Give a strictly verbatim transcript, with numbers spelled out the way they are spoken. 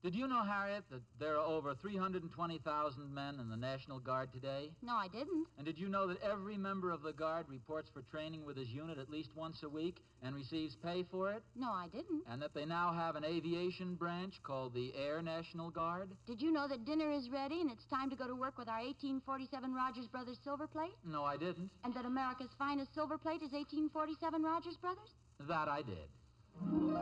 Did you know, Harriet, that there are over three hundred twenty thousand men in the National Guard today? No, I didn't. And did you know that every member of the Guard reports for training with his unit at least once a week and receives pay for it? No, I didn't. And that they now have an aviation branch called the Air National Guard? Did you know that dinner is ready and it's time to go to work with our eighteen forty-seven Rogers Brothers silver plate? No, I didn't. And that America's finest silver plate is eighteen forty-seven Rogers Brothers? That I did.